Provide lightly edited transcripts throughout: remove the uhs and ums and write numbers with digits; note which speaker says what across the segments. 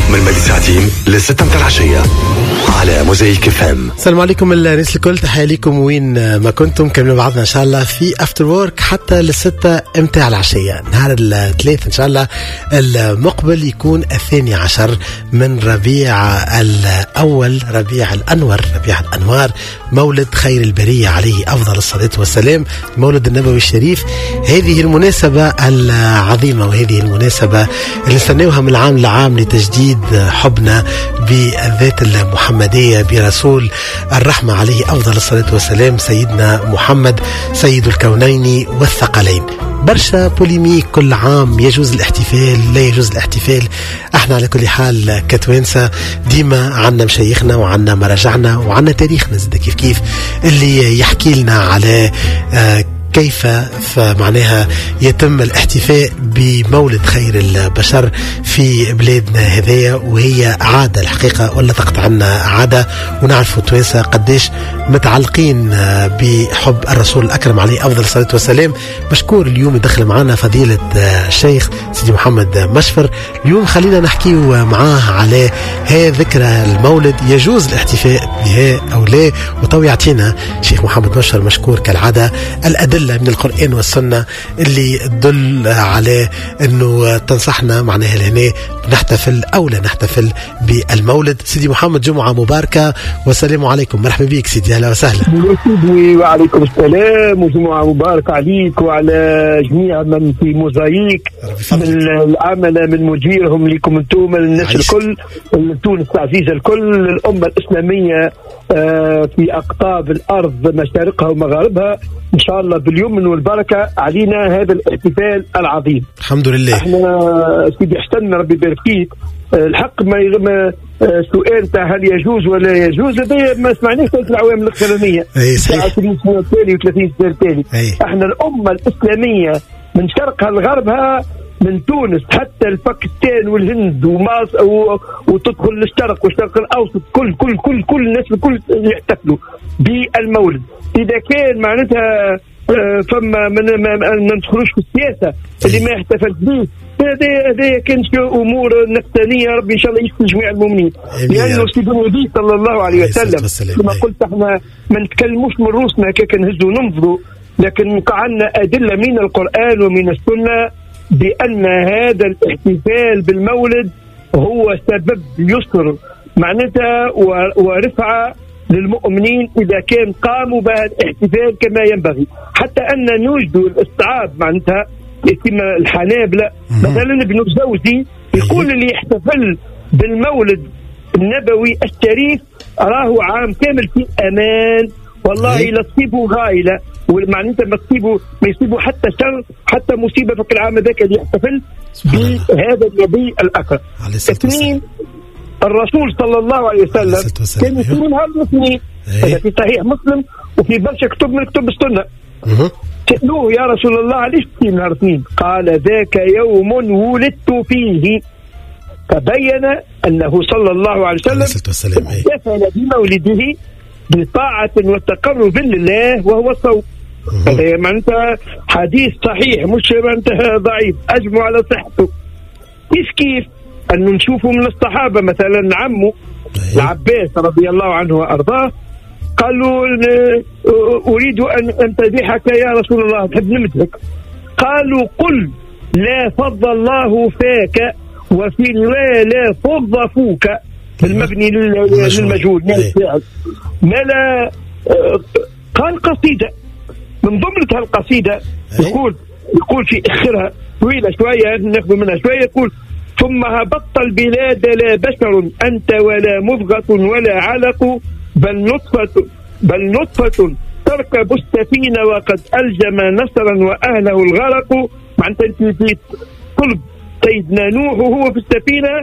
Speaker 1: من بعد ساعتين لستة متاع العشية على موزايك فام.
Speaker 2: السلام عليكم الناس الكل، تحية لكم وين ما كنتم. كملوا بعضنا إن شاء الله في أفتر وورك حتى للستة متاع العشية. نهار الثلاث إن شاء الله المقبل يكون 12 من ربيع الأول، ربيع الأنور، ربيع الأنوار، مولد خير البرية عليه أفضل الصلاة والسلام، مولد النبوي الشريف. هذه المناسبة العظيمة وهذه المناسبة اللي نستناوها من عام لعام لتجديد حبنا بالذات المحمدية برسول الرحمة عليه أفضل الصلاة والسلام، سيدنا محمد سيد الكونين والثقلين. برشا بوليميك كل عام، يجوز الاحتفال لا يجوز الاحتفال. احنا على كل حال كتوانسة ديما عنا مشايخنا وعنا مراجعنا وعنا تاريخنا زد كيف اللي يحكي لنا على كيف فمعناها يتم الاحتفاء بمولد خير البشر في بلادنا هذيا، وهي عادة الحقيقة ولا تقطعنا عادة. ونعرفوا توانسة قديش متعلقين بحب الرسول الأكرم عليه أفضل الصلاة والسلام. مشكور اليوم يدخل معنا فضيلة الشيخ سيدي محمد مشفر. اليوم خلينا نحكيه معاه على هذه ذكرى المولد، يجوز الاحتفاء بها أو لا. وطو يعطينا شيخ محمد مشفر مشكور كالعادة الأدلة من القرآن والسنة اللي تدل على أنه تنصحنا معناها لهنا نحتفل أو لا نحتفل بالمولد. سيدي محمد جمعة مباركة والسلام عليكم. مرحبا بك سيدي، أهلا وسهلا.
Speaker 3: وعليكم السلام وجمعة مباركة عليك وعلى جميع من في موزايك، من العمل من مديرهم لكم انتم الناس الكل، تونس العزيزة الكل، الأمة الإسلامية في أقطاب الأرض مشارقها ومغاربها. إن شاء الله باليمن والبركة علينا هذا الاحتفال العظيم.
Speaker 2: الحمد لله.
Speaker 3: احنا سيدي احسننا ربي يبارك فيك. الحق ما سؤال تاع هل يجوز ولا يجوز هذا ما سمعناش في العوام الاخرانيه.
Speaker 2: اي صحيح.
Speaker 3: 20 سنه التالي و30 سنه التالي. احنا الامه الاسلاميه من شرقها لغربها، من تونس حتى الباكستان والهند ومصر وتدخل للشرق والشرق الاوسط، كل الناس الكل يحتفلوا بالمولد. اذا كان معناتها فما ما ندخلوش في السياسه اللي ما يحتفل به، هذا كانت امور نفسانيه. ربي ان شاء الله يشفي جميع المؤمنين، لانه سيدنا النبي صلى الله عليه وسلم كما قلت احنا ما نتكلموش من روسنا كيف نهزوا وننفضوا، لكن عندنا ادله من القران ومن السنه بان هذا الاحتفال بالمولد هو سبب يسر معناتها ورفعه للمؤمنين إذا كان قاموا بهذا الاحتفال كما ينبغي. حتى أن نوجد الاستيعاب معناتها كما الحنابلة مثلا ابن الجوزي يقول اللي يحتفل بالمولد النبوي الشريف راه عام كامل في أمان، والله لا تصيبه غائلة ومعناتها ما يصيبه حتى شر حتى مصيبة في العام ذاك اللي يحتفل بهذا النبي الأكرم. اثنين، الرسول صلى الله عليه وسلم كان يصوم نهار الاثنين، هذا في صحيح مسلم وفي برشا كتب من كتب السنة. سألوه يا رسول الله علاش تصوم نهار الاثنين؟ قال ذاك يوم ولدت فيه. فبين أنه صلى الله عليه وسلم احتفل بمولده بطاعة وتقرب لله وهو الصوم. هذا معناتها حديث صحيح مش معناتها ضعيف، أجمع على صحته. كيف أنه نشوفه من الصحابة مثلا عمه العباس رضي الله عنه وأرضاه قالوا أريد أن تذبحك يا رسول الله، تحب نمتلك؟ قالوا قل لا فض الله فاك وفي لا فض فوك، المبني للمجهول ما لا. قال قصيدة من ضمن القصيدة يقول في آخرها طويلة شوية ناخذ منها شوية، يقول ثم هبطت البلاد لا بشر أنت ولا مضغة ولا علق بل نطفة تركب السفينة وقد ألجم نصرا وأهله الغرق. معناتها في قلب سيدنا نوح وهو في السفينة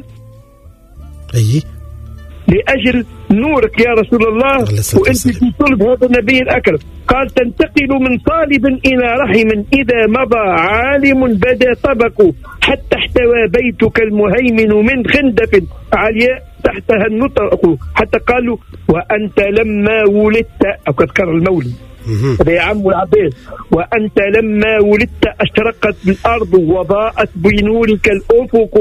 Speaker 3: لأجل نورك يا رسول الله وأنت في صلب هذا النبي الأكرم. قال تنتقل من صالب إلى رحم إذا مضى عالم بدا طبق حتى احتوى بيتك المهيمن من خندق علياء تحتها النطق. حتى قالوا وأنت لما ولدت أو قد كرر المولد هذا يا عم العباس، وأنت لما ولدت أشرقت الأرض وضاءت بنورك الأفق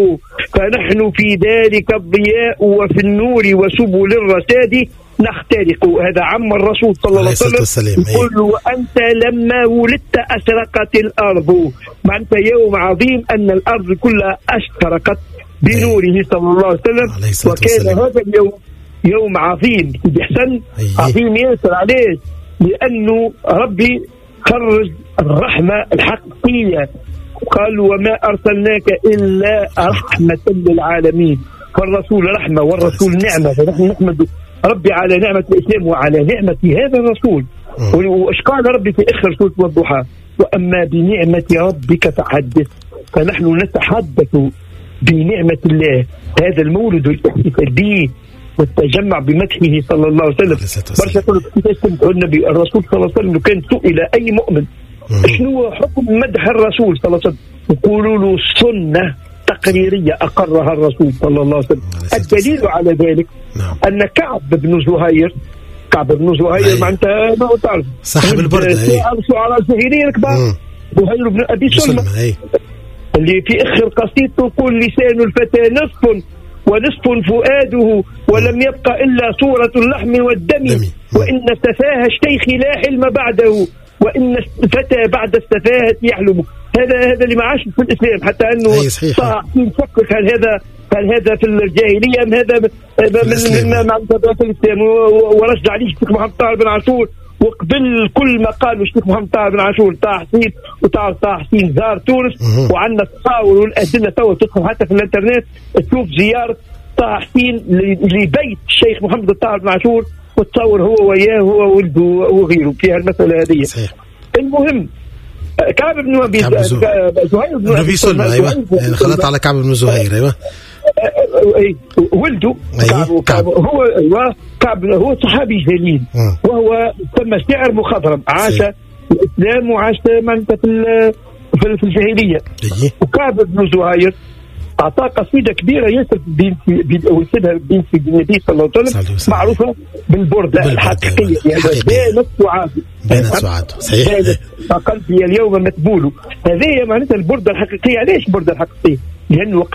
Speaker 3: فنحن في ذلك الضياء وفي النور وسبل الرشاد نخترق. هذا عم الرسول صلى الله عليه وسلم يقول: وأنت لما ولدت أشرقت الأرض. معناتها يوم عظيم أن الأرض كلها أشرقت بنوره صلى الله عليه وسلم. وكان هذا اليوم يوم عظيم بحسن عظيم ياسر. عليه؟ لأنه ربي خرج الرحمة الحقيقية، قال: وما أرسلناك إلا رحمة للعالمين. فالرسول رحمة والرسول نعمة، فنحن نحمد ربي على نعمة الإسلام وعلى نعمة هذا الرسول. وإيش قال ربي في آخر سورة الضحى: وأما بنعمة ربك فحدث. فنحن نتحدث بنعمة الله، هذا المولد والاحتفال به والتجمع بمدحه صلى الله عليه وسلم. برشا يقول النبي الرسول صلى الله عليه وسلم كان سئل أي مؤمن شنو حكم مدح الرسول صلى الله عليه وسلم، يقولوا له سنة تقريرية أقرها الرسول صلى الله عليه وسلم. الدليل على ذلك أن كعب بن زهير معناتها ما تعرف
Speaker 2: صاحب البردة،
Speaker 3: شعراء الجاهلية الكبار، زهير بن أبي سلمة اللي في آخر قصيدته يقول: لسان الفتى نصف ونصف فؤاده ولم يبقى إلا صورة اللحم والدم، وإن سفاه الشيخ لا حلم بعده، وإن الفتى بعد السفاهة يحلم. هذا اللي ما عاش في الإسلام، حتى أنه صح نفكك هل هذا في الجاهلية أم هذا من مع الإسلام. ورجع عليه الشيخ محمد طاهر بن عاشور، وقبل كل ما قالوا الشيخ محمد طاهر بن عاشور طه حسين، وطه حسين زار تونس، وعندنا التصاور والأدلة توا تدخل حتى في الإنترنت تشوف زيارة طه حسين لبيت الشيخ محمد طاهر بن عاشور، وتصور هو وياه هو ولده وغيره في هالمسألة هذه. المهم كعب بن أبي زهير بن أبي سلمة،
Speaker 2: أيوة خلط على كعب بن زهير، أيوة
Speaker 3: ولده كعب هو صحابي جليل، وهو ثم شاعر مخضرم، عاش الإسلام وعاش في الجاهلية. وكعب بن زهير أعطاه قصيدة كبيرة ياسر ولدها بنت النبي صلى الله عليه وسلم، معروفة بالبردة الحقيقية، بين السعاد
Speaker 2: صحيح.
Speaker 3: فقلبي اليوم متبول. هذه معناتها البردة الحقيقية. علاش البردة الحقيقية؟ لأن وقت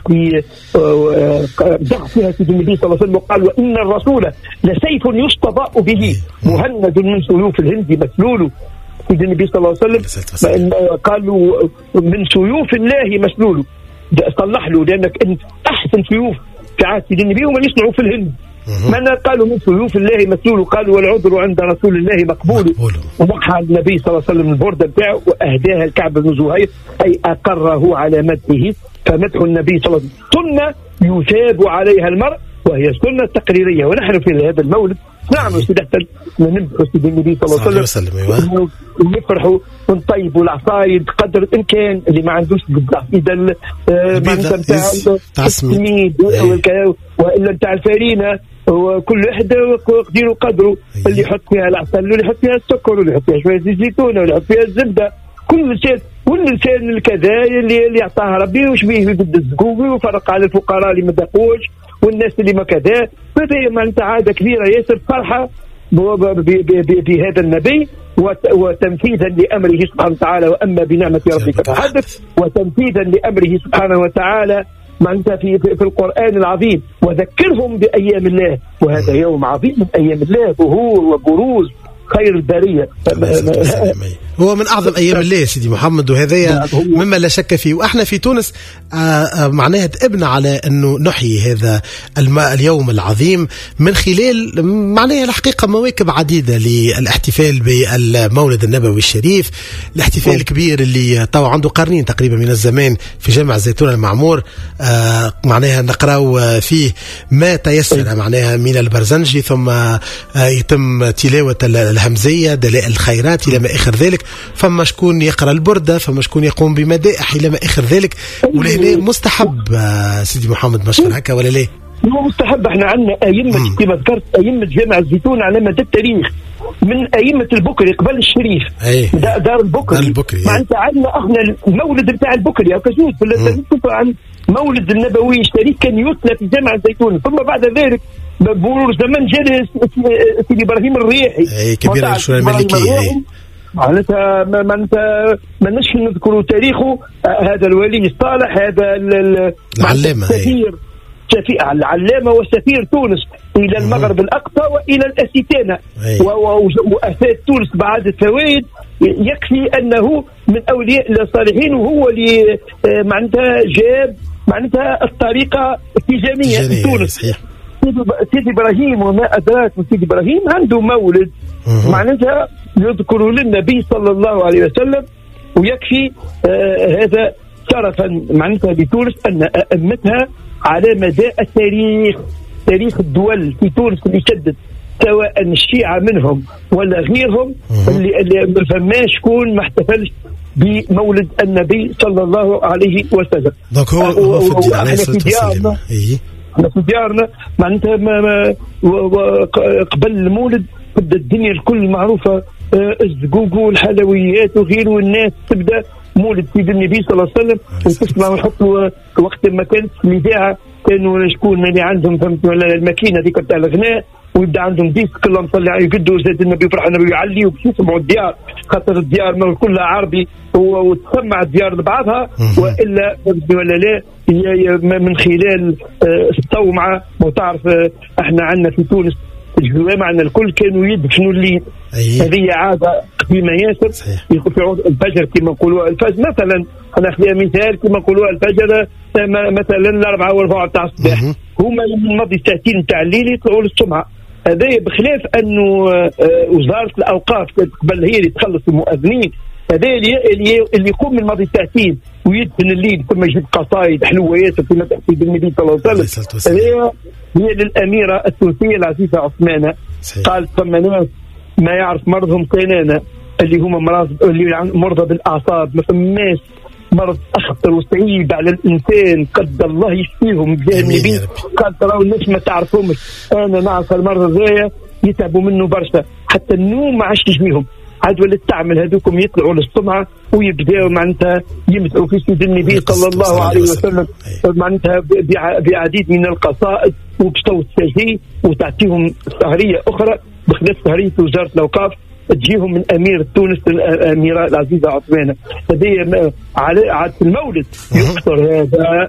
Speaker 3: دعا فيها سيدنا النبي صلى الله عليه وسلم وقال: وإن الرسول لسيف يستضاء به مهند من سيوف الهند مسلول. سيدنا النبي صلى الله عليه وسلم قالوا من سيوف الله مسلول، صلح له، لأنك أنت أحسن سيوف في عهد سيدنا النبي هم يصنعوا في الهند. من قالوا من سيوف الله مسلول، قالوا والعذر عند رسول الله مقبول. وضحى النبي صلى الله عليه وسلم البردة بتاعه وأهداها الكعب بن زهير، أي أقره على مدحه. فمدح النبي صلى الله عليه وسلم سنة يثاب عليها المرء، وهي سنة تقريرية. ونحن في هذا المولد نعمل سيدنا نمدح سيدنا النبي صلى الله عليه وسلم، ونفرحوا ونطيبوا العصايد قدر الإمكان. اللي ما عندوش العصيدة نتاع التسميد وإلا نتاع الفارينة، وكل واحدة وقدير قدره، اللي يحط فيها العسل واللي يحط فيها السكر واللي يحط فيها شوية الزيتون واللي يحط فيها الزبدة، كل شيء. واللسان الكذا اللي يعطاها ربي وشبيه بد الزقوقي وفرق على الفقراء اللي ما دقوش والناس اللي ما كذا. هذه معناتها عادة كبيرة ياسر، فرحة بهذا النبي وتنفيذا لأمره سبحانه وتعالى. وأما بنعمة ربك فحدث، وتنفيذا لأمره سبحانه وتعالى معناتها في القرآن العظيم: وذكرهم بأيام الله. وهذا يوم عظيم من أيام الله، ظهور وبروز خير البرية.
Speaker 2: هو من أعظم أيام الله سيدي محمد، وهذا مما لا شك فيه. وإحنا في تونس معناها تأبنا على أنه نحيي هذا اليوم العظيم من خلال معناها الحقيقة مواكب عديدة للاحتفال بالمولد النبوي الشريف، الاحتفال الكبير اللي طبعا عنده قرنين تقريبا من الزمان في جامع الزيتون المعمور. معناها نقرأ فيه ما تيسر معناها من البرزنجي، ثم يتم تلاوة الهمزية دلائل الخيرات إلى ما آخر ذلك. فما شكون يقرأ البردة، فما شكون يقوم بمدائح إلى ما آخر ذلك. ولهنا مستحب سيدي محمد مشكور هكا ولا ليه؟
Speaker 3: هو مستحب. احنا عندنا أئمة كما ذكرت، أئمة جامع الزيتون على مدى التاريخ، من أئمة البكري قبل الشريف دار البكري. معناتها عندنا احنا المولد بتاع البكري او كجوز عن مولد النبوي الشريف كان يتلى في جامع الزيتون. ثم بعد ذلك بمرور زمن جاء سيدي إبراهيم الريحي
Speaker 2: كبير الشورى الملكية
Speaker 3: معناتها ما نش نذكروا تاريخه. هذا الولي الصالح، هذا
Speaker 2: العلامة،
Speaker 3: العلامة وسفير تونس إلى المغرب الأقصى وإلى الأستانة، وأفاد تونس بعد الفوائد. يكفي أنه من أولياء الصالحين، وهو اللي معناتها جاب معناتها الطريقة التيجانية في تونس. سيدي إبراهيم، وما أدراك سيدي إبراهيم، عنده مولد معناتها يذكر للنبي صلى الله عليه وسلم. ويكفي هذا شرفا معناتها لتونس أن أئمتها على مدى التاريخ، تاريخ الدول في تونس اللي شدت، سواء الشيعة منهم ولا غيرهم، اللي ما فماش شكون ما احتفلش بمولد النبي صلى الله عليه وسلم.
Speaker 2: دونك هو في الدين عليه الصلاة والسلام.
Speaker 3: احنا في ديارنا معناتها قبل المولد تبدا الدنيا الكل معروفة، الزقوق والحلويات وغيره، والناس تبدا مولد سيد النبي صلى الله عليه وسلم. وتسمع ونحطوا وقت ما كانت الإذاعة كانوا شكون اللي عندهم فهمت ولا الماكينة ذيك تاع الغناء، ويبدا عندهم ديسك كلهم صلي عليه يقدوا زاد النبي فرح النبي يعلي، وباش يسمعوا الديار، خاطر الديار كلها عربي وتسمع الديار لبعضها، والا ولا لا من خلال الصومعه. وتعرف احنا عندنا في تونس الجوامع عندنا الكل كانوا يدفنوا الليل. هذه عاده قديمه ياسر. يقولوا الفجر كما نقولوا الفجر مثلا، انا اخذها مثال كما نقولوا الفجر مثلا الاربعه والربع تاع الصباح، هما من ماضي ساعتين تاع الليل يطلعوا للسمعه. هذا بخلاف انه وزاره الاوقاف كانت قبل هي اللي تخلص المؤذنين، هذا اللي يقوم من ماضي ساعتين ويدفن الليل ثم يجيب قصائد حلوه ياسر كما تحكي بالنبي صلى الله عليه وسلم. هي للاميره التونسيه العزيزه عثمانه قالت ثم ناس ما يعرف مرضهم كينانا، اللي هما مرضى بالاعصاب، ما فماش مرض اخطر وصعيب على الانسان قد الله يشفيهم بجاه النبي. قال تراو الناس ما تعرفهمش، انا نعرف المرضى ذايا يتعبوا منه برشا، حتى النوم ما عادش يجميهم، عاد ولات تعمل هذوكم يطلعوا للسمعه ويبداوا معناتها يمدحوا في سيد النبي صلى الله عليه وسلم معناتها بعديد من القصائد وبصوت سجي، وتعطيهم سهريه اخرى بخلاف سهريه وزاره الاوقاف تجيهم من امير تونس الاميره العزيزه عثمانه. هذه على المولد يكثر هذا،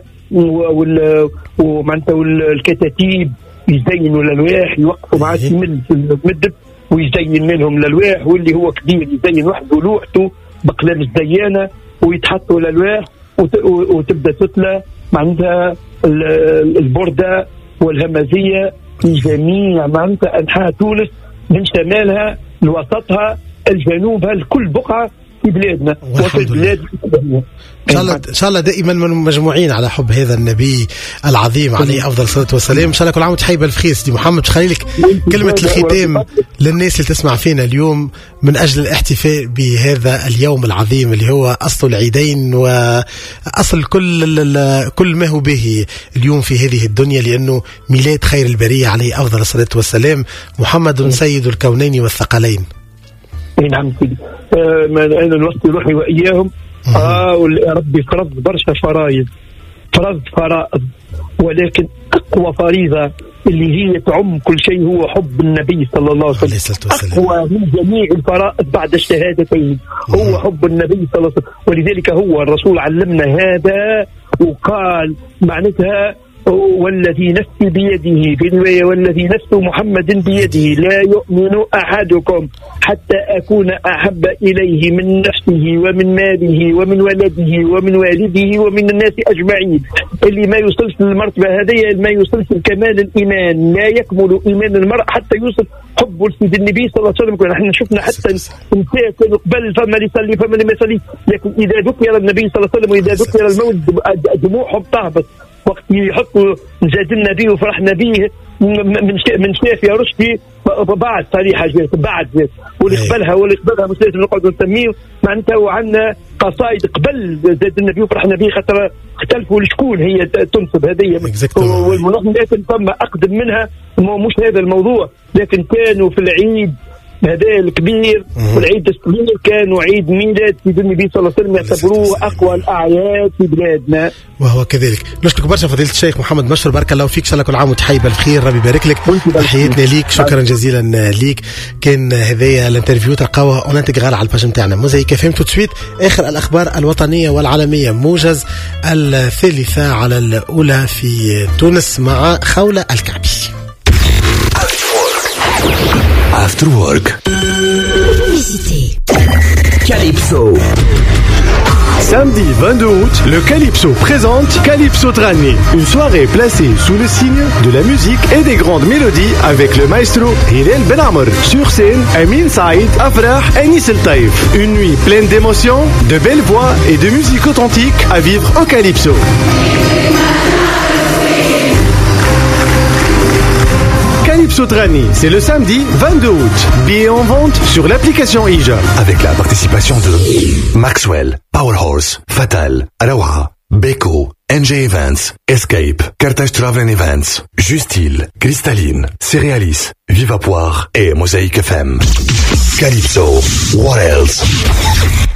Speaker 3: ومعناتها الكتاتيب يزينوا الالواح، يوقفوا مع السمل في المدب ويزين منهم الالواح، واللي هو كبير يزين وحده لوحته بقلام الزيانه، ويتحطوا الالواح وتبدا تتلى معناتها البرده والهمزيه في جميع معناتها انحاء تونس، من شمالها لوسطها لجنوبها لكل بقعه في بلادنا وفي البلاد.
Speaker 2: ان شاء الله دائما مجموعين على حب هذا النبي العظيم عليه افضل الصلاه والسلام. ان شاء الله كل عام وانت حي بالخير سيدي محمد. خلي لك كلمه الختام للناس اللي تسمع فينا اليوم من اجل الاحتفاء بهذا اليوم العظيم اللي هو اصل العيدين واصل كل ما هو به اليوم في هذه الدنيا، لانه ميلاد خير البريه عليه افضل الصلاه والسلام، محمد سيد الكونين والثقلين.
Speaker 3: نعم سيدي، انا نوصي روحي واياهم. ربي فرض برشا فرائض، ولكن اقوى فريضه اللي هي تعم كل شيء هو حب النبي صلى الله عليه وسلم. اقوى من جميع الفرائض بعد الشهادتين هو حب النبي صلى الله عليه وسلم، ولذلك هو الرسول علمنا هذا وقال معناتها والذي نفسي بيده، في رواية والذي نفس محمد بيده لا يؤمن أحدكم حتى أكون أحب إليه من نفسه ومن ماله ومن ولده ومن والده ومن الناس أجمعين. اللي ما يوصلش للمرتبة هذه ما يوصلش لكمال الإيمان، لا يكمل إيمان المرء حتى يوصل حبه لسيد النبي صلى الله عليه وسلم. احنا شفنا حتى النساء كانوا قبل فما يصلي فما ما يصلي، لكن إذا ذكر النبي صلى الله عليه وسلم وإذا ذكر الموت دموعهم تهبط. وقت يحطوا زاد النبي وفرحنا به من شاف يا رشدي بعد صريحه جات بعد جات واللي قبلها مش لازم نقعد نسميه معناتها. وعندنا قصائد قبل زاد النبي وفرحنا به خاطر اختلفوا لشكون هي تنسب هذه، والمنظمه لكن ثم اقدم منها مش هذا الموضوع، لكن كانوا في العيد هذا الكبير والعيد الصغير كانوا عيد ميلاد سيدنا النبي صلى الله عليه وسلم، يعتبروه أقوى الأعياد في بلادنا.
Speaker 2: وهو كذلك. نشكرك برشا فضيلة الشيخ محمد مشر، بارك الله فيك، شاء الله كل عام وانت حي بالخير، ربي يبارك لك. تحياتنا ليك، شكرا جزيلا ليك. كان هذايا الانترفيو تلقاوها اون انتغرال على الباج نتاعنا موزايك اف ام. تو سويت اخر الاخبار الوطنيه والعالميه، موجز الثالثه على الاولى في تونس مع خولة الكعبي.
Speaker 1: After Work.
Speaker 4: Calypso.
Speaker 5: Samedi 22 août, le Calypso présente Calypso Trani, une soirée placée sous le signe de la musique et des grandes mélodies avec le maestro Hilal Ben Amr. Sur scène, Amin Saïd, Afrah et Anis El Taïf. Une nuit pleine d'émotions, de belles voix et de musique authentique à vivre au Calypso. Calypso Trani, c'est le samedi 22 août. Billets en vente sur l'application Ija.
Speaker 1: Avec la participation de Maxwell, Powerhorse, Fatal, Arawa, Beko, NJ Events, Escape, Carthage Travel Events, Justil, Cristalline, Cerealis, Viva Poire et Mosaïque FM. Calypso, what else?